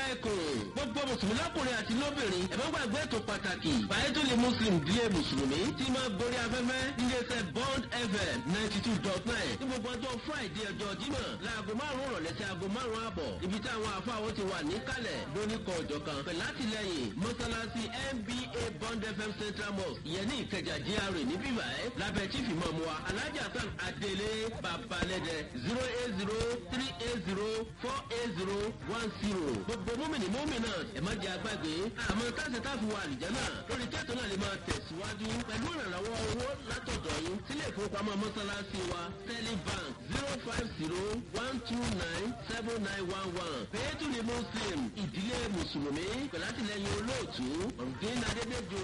ẹkùn gbogbo mùsùlùmí lọ́kùnrin àti lóbìnrin ẹ má gbàgbé ètò pàtàkì bàyẹ́tòlè muslim dílé mùsùlùmí tí máa gorí afẹ́fẹ́ iléeṣẹ́ bond fm 92.9 ní gbogbo ọjọ́ friday ọjọ́ jímọ̀ láago 5 ìrọ̀lẹ́ sí aago 5 àbọ̀ ibi tí àwọn àfáwọn ti wà níkàlẹ̀ lóníkọ̀ ọ̀jọ̀kan pẹ̀lú àtìlẹ́yìn mọ́sálásí nba bond fm central mosque ìyẹn ní ìkẹjà gra ní bíbá ẹ lábẹ́ chief imam wa alhaji hasan adele babalẹ́dẹ 08038048010 gbogbo múmìnì múmìnà ẹ̀ má jẹ́ agbágbé àmọ́ táṣetá fi wà àlùjánà lórí tẹ́tọ̀ náà lè máa tẹ̀síwájú pẹ̀lú ìrànlọ́wọ́ owó látọ̀dọ̀ yín sílé ìfowópamọ́ mọ́sálásí wa sterling bank 050-129-7911 pẹ̀lú muslim ìdílé mùsùlùmí pẹ̀lú àtìlẹ́yìn olóòtú ọ̀rùndín adédèjì